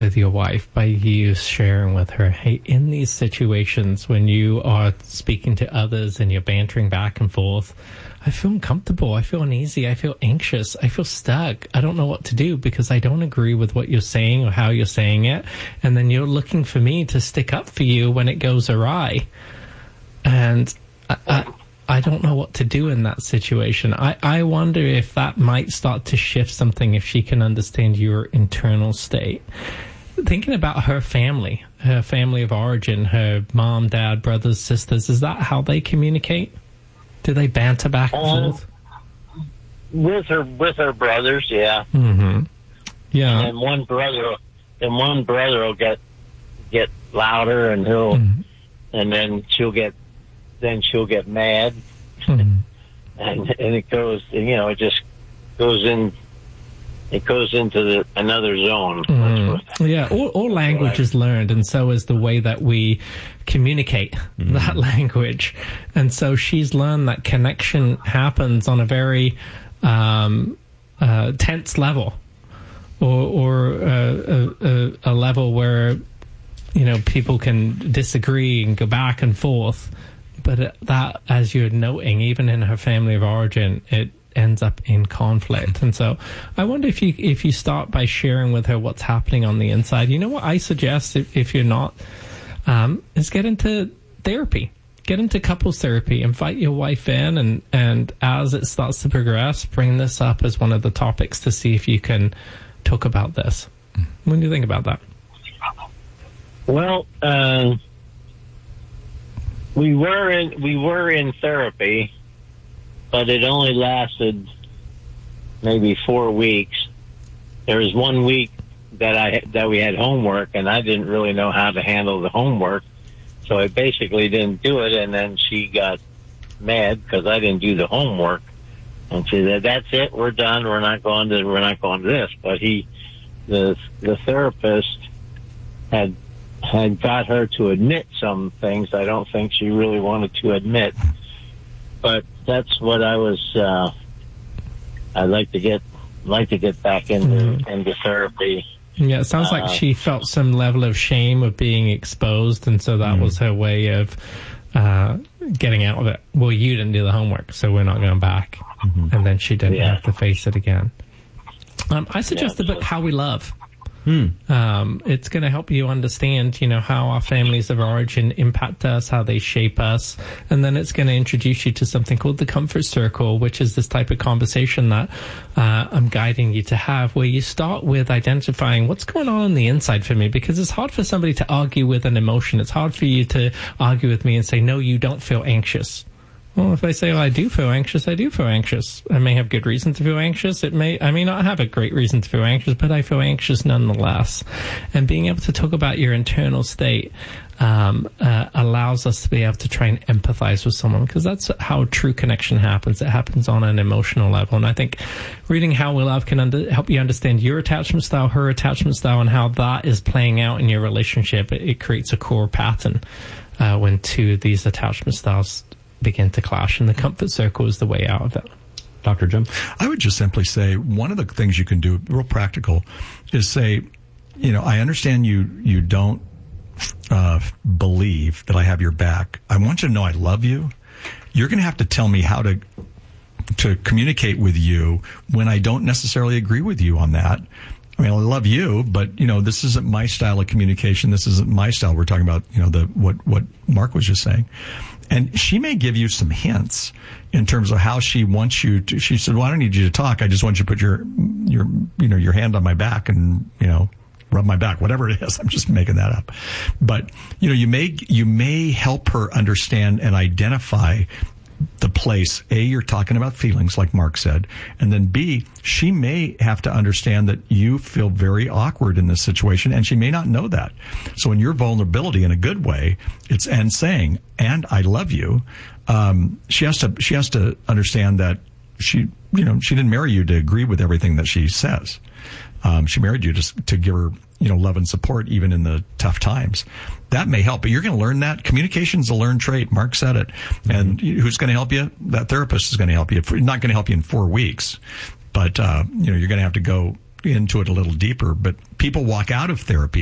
with your wife by you sharing with her, hey, in these situations when you are speaking to others and you're bantering back and forth, I feel uncomfortable, I feel uneasy, I feel anxious, I feel stuck, I don't know what to do because I don't agree with what you're saying or how you're saying it, and then you're looking for me to stick up for you when it goes awry, and I don't know what to do in that situation. I wonder if that might start to shift something if she can understand your internal state. Thinking about her family of origin, her mom, dad, brothers, sisters, is that how they communicate? Do they banter back and forth? With her brothers, yeah. Mm-hmm. Yeah. And one brother will get louder, and and then she'll get mad, and it goes, it just goes in. It goes into another zone. Yeah, all language is learned, and so is the way that we communicate that language. And so she's learned that connection happens on a very tense level, or a level where people can disagree and go back and forth. But that, as you're noting, even in her family of origin, it ends up in conflict. And so I wonder if you start by sharing with her what's happening on the inside. You know what I suggest, if you're not, is get into therapy. Get into couples therapy. Invite your wife in, and as it starts to progress, bring this up as one of the topics to see if you can talk about this. What do you think about that? Well, we were in therapy, but it only lasted maybe 4 weeks. There was 1 week that we had homework, and I didn't really know how to handle the homework, so I basically didn't do it. And then she got mad because I didn't do the homework, and she said, "That's it, we're done. We're not going to this." But the therapist had got her to admit some things I don't think she really wanted to admit. But that's what I was. I'd like to get back into therapy. Yeah, it sounds like she felt some level of shame of being exposed, and so that was her way of getting out of it. Well, you didn't do the homework, so we're not going back. And then she didn't have to face it again. I suggest the book How We Love. It's going to help you understand, how our families of origin impact us, how they shape us, and then it's going to introduce you to something called the Comfort Circle, which is this type of conversation that I'm guiding you to have, where you start with identifying what's going on the inside for me, because it's hard for somebody to argue with an emotion. It's hard for you to argue with me and say, no, you don't feel anxious. Well, if I say, I do feel anxious, I do feel anxious. I may have good reason to feel anxious. I may not have a great reason to feel anxious, but I feel anxious nonetheless. And being able to talk about your internal state allows us to be able to try and empathize with someone, because that's how true connection happens. It happens on an emotional level. And I think reading How We Love can help you understand your attachment style, her attachment style, and how that is playing out in your relationship. It creates a core pattern when two of these attachment styles begin to clash, and the Comfort Circle is the way out of it. Dr. Jim? I would just simply say one of the things you can do, real practical, is say, I understand you don't believe that I have your back. I want you to know I love you. You're going to have to tell me how to communicate with you when I don't necessarily agree with you on that. I mean, I love you, but, this isn't my style of communication. This isn't my style. We're talking about, what Mark was just saying. And she may give you some hints in terms of how she wants you to. She said, well, I don't need you to talk. I just want you to put your hand on my back and, rub my back, whatever it is. I'm just making that up. But, you may help her understand and identify the place. A, you're talking about feelings, like Mark said. And then B, she may have to understand that you feel very awkward in this situation, and she may not know that. So in your vulnerability, in a good way, and saying, and I love you, she has to understand that she didn't marry you to agree with everything that she says. She married you to give her, love and support even in the tough times. That may help, but you're going to learn that. Communication is a learned trait. Mark said it. And who's going to help you? That therapist is going to help you. Not going to help you in 4 weeks, but, you're going to have to go into it a little deeper, but people walk out of therapy